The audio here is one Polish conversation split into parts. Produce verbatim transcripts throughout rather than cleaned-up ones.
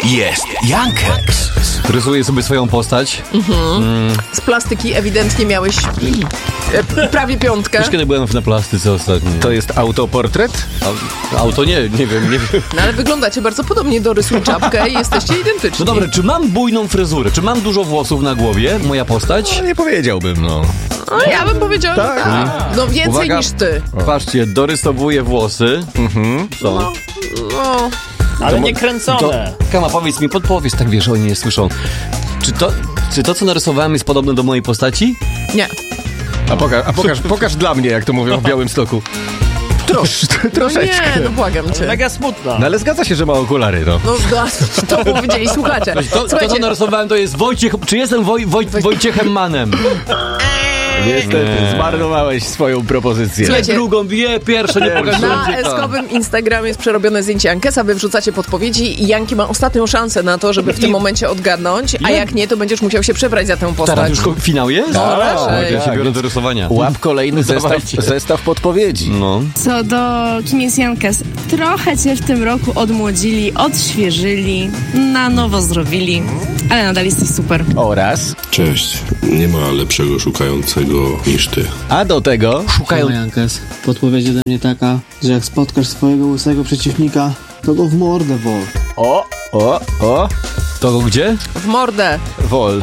jest Jankex. Rysuję sobie swoją postać. Mhm. Mm. Z plastyki ewidentnie miałeś e, prawie piątkę. Wiesz, kiedy byłem na plastyce ostatnio? To jest autoportret? A, auto nie, nie wiem, nie wiem. No ale wyglądacie bardzo podobnie, dorysuj czapkę i jesteście identyczni. No dobra, czy mam bujną fryzurę? Czy mam dużo włosów na głowie? Moja postać? No, nie powiedziałbym, no. No ja bym powiedziała, tak. że tak. No więcej Uwaga, niż ty. Patrzcie, dorysowuję włosy. Mhm. Są. No, no. Ale To, nie kręcone. to, Kama, powiedz mi, podpowiedz, tak wiesz, oni nie słyszą. Czy to, czy to, co narysowałem, jest podobne do mojej postaci? Nie. A, poka- a pokaż, pokaż dla mnie, jak to mówią w Białymstoku. Trosz, No troszeczkę. nie, no błagam cię. Mega smutna. No ale zgadza się, że ma okulary, no. No to powiedzieli słuchacze. To, to co narysowałem, to jest Wojciech... Czy jestem Woj, Woj, Wojciechem Manem? Niestety, zmarnowałeś swoją propozycję. Słuchajcie, Drugą, wie, pierwsze, nie pokazuję. na eskowym Instagramie jest przerobione zdjęcie Jankesa, wy wrzucacie podpowiedzi i Janki ma ostatnią szansę na to, żeby w tym momencie odgadnąć, a jak nie, to będziesz musiał się przebrać za tę postać. Teraz już ko- finał jest? No, raczej. Ja się biorę do rysowania. Łap kolejny zestaw, Dawajcie. zestaw podpowiedzi. No. Co do kim jest Jankes, trochę cię w tym roku odmłodzili, odświeżyli, na nowo zrobili, ale nadal jesteś super. Oraz... Cześć, nie ma lepszego szukającego niż ty. A do tego... Szukają... Jankes, podpowiedź ode mnie taka, że jak spotkasz swojego łysego przeciwnika, to go w mordę wol. O, o, o. To go gdzie? W mordę. Wol.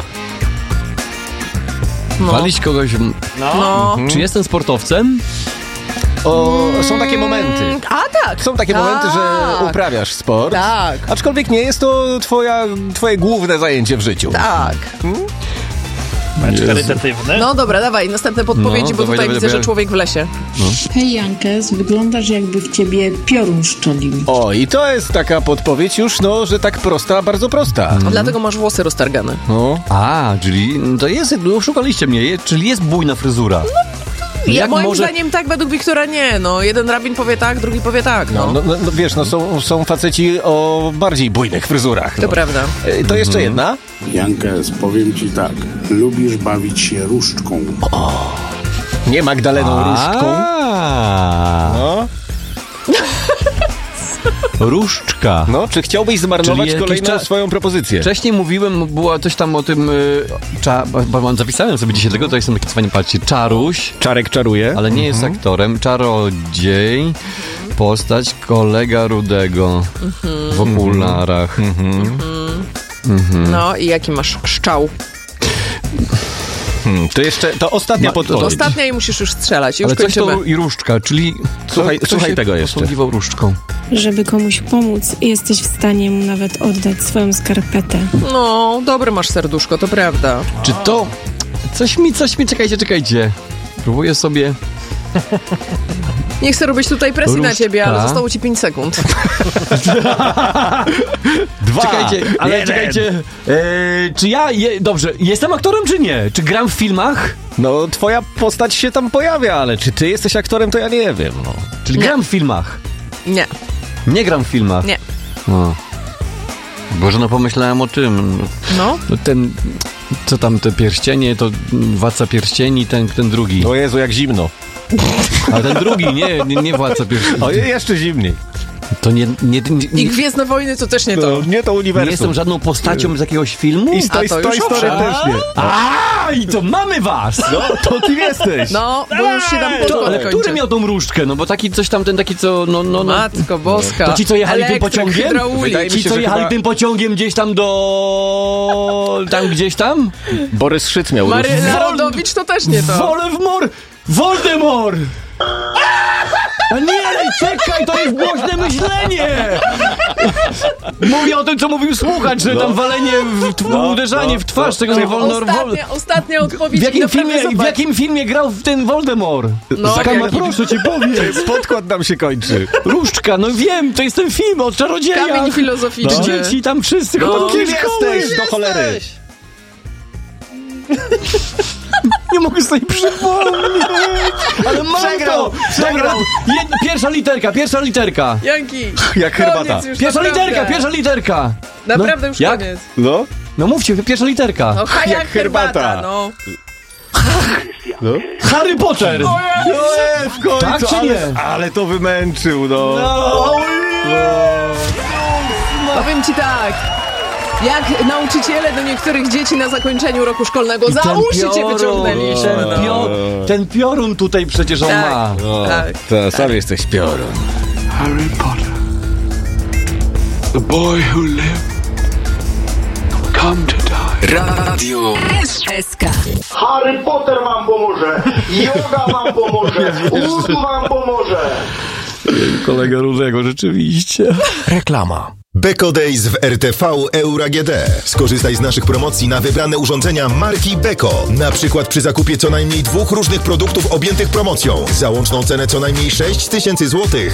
No. Walić kogoś... W... No. No. Czy jestem sportowcem? O, są takie momenty. A tak. Są takie tak. momenty, że uprawiasz sport. Tak. Aczkolwiek nie jest to twoja, twoje główne zajęcie w życiu. Tak. Mecz charytatywny. No dobra, dawaj, następne podpowiedzi, No, bo dawaj, tutaj dawaj, widzę, dawaj. że człowiek w lesie. Hej Jankes, wyglądasz jakby w ciebie piorun szczelił. O, i to jest taka podpowiedź już, no, że tak prosta, bardzo prosta. A dlatego masz włosy roztargane. No. A, czyli to jest... Szukaliście mnie, czyli jest bujna fryzura. Ja, Jak moim może- zdaniem tak, według Wiktora nie. No, jeden rabin powie tak, drugi powie tak. No, No, no, no wiesz, no są, są faceci o bardziej bujnych fryzurach. to No. prawda. E, To jeszcze jedna? Jankes, powiem ci tak, lubisz bawić się różdżką. Nie Magdaleną Różdżką. A. No. Różdżka. No, czy chciałbyś zmarnować Czyli jakiś kolejną czas- swoją propozycję? Wcześniej mówiłem, było coś tam o tym... Y, cza, bo mam zapisałem sobie dzisiaj tego, to jestem taki cwany, patrzcie, Czaruś, Czarek czaruje. ale nie jest aktorem, czarodziej, postać kolega Rudego w okularach. No i jaki masz szczał? Hmm, to jeszcze, to ostatnia Ma- podpowiedź. Ostatnia i musisz już strzelać. Już Ale coś kończymy. to i różdżka, czyli... Słuchaj- kto słuchaj się tego jeszcze. posługiwał różdżką. Żeby komuś pomóc, jesteś w stanie mu nawet oddać swoją skarpetę. No, dobre masz serduszko, to prawda. Czy to... Coś mi, coś mi, czekajcie, czekajcie. Próbuję sobie... Nie chcę robić tutaj presji na Różdżka. ciebie, ale zostało ci pięć sekund. Dwa. Czekajcie, ale Jeden. czekajcie. E, czy ja, je, dobrze, jestem aktorem czy nie? Czy gram w filmach? No, twoja postać się tam pojawia, ale czy ty jesteś aktorem, to ja nie wiem. No. Czyli Nie. gram w filmach? Nie, Nie gram w filmach. nie. O. Boże, no pomyślałem o tym. No, No ten, co tam, te pierścienie, to Władca Pierścieni, ten, ten drugi. O Jezu, jak zimno. Ale ten drugi, nie, nie, nie Władca Pierścieni. O, jeszcze zimniej. To nie, nie, nie, i nie, Gwiezdne Wojny to też nie to. To nie to uniwersum. nie jestem żadną postacią z jakiegoś filmu? I z Toy, A, to Toy już Story owszem. też nie. A, i to mamy was! No, to ty jesteś. No, bo już się tam To, podkład ale kończy. który miał tą różdżkę? No bo taki coś tam, ten taki co, no, no, no. Matko boska. To ci, co jechali tym Elektryk, pociągiem? hydraulik. Wydaje mi Ci, się, co że jechali chyba- tym pociągiem gdzieś tam do... tam gdzieś tam? Borys Szyc miał Mary różdżkę. Narodowicz to też nie to. Voldemort! Voldemort! A nie, czekaj, to jest głośne myślenie! Mówię o tym, co mówił słuchacz, że tam walenie, w, t- No, uderzanie no, w twarz no. tego no, Voldemort. Ostatnia, ostatnia odpowiedź. W jakim, i naprawdę filmie, w zobacz. jakim filmie grał w ten Voldemort? No, Kama, jaki- proszę cię, powiedz. Podkład nam się kończy. Różdżka, no wiem, to jest ten film o czarodziejach. Kamień filozoficzny. Te dzieci tam wszyscy No. chodzą Kim do szkoły. jesteś, do cholery? Nie mogę sobie przypomnieć. Ale mam Przegrał, to. przegrał. Dobra, jed- pierwsza literka, pierwsza literka. Janki. Jak herbata. Koniec już, Pierwsza naprawdę. literka, pierwsza literka. Naprawdę No, już jak? koniec. No? No mówcie, pierwsza literka. No, ha, jak, Jak herbata. herbata. No. No? Harry Potter. No e, w końcu, Tak czy ale, nie? ale to wymęczył, no. No. Powiem ci tak. Jak nauczyciele do niektórych dzieci na zakończeniu roku szkolnego za uszy cię wyciągnęli. Ten, pio, ten piorun tutaj przecież on Tak. ma. O, Tak, to sam jesteś piorun. Harry Potter. The boy who lived. Come to die. Radio S K. Harry Potter wam pomoże, yoga wam pomoże, łódź wam pomoże. Kolega Różego, rzeczywiście. reklama. Beko Days w R T V Euro A G D. Skorzystaj z naszych promocji na wybrane urządzenia marki Beko. Na przykład przy zakupie co najmniej dwóch różnych produktów objętych promocją. Za łączną cenę co najmniej sześć tysięcy złotych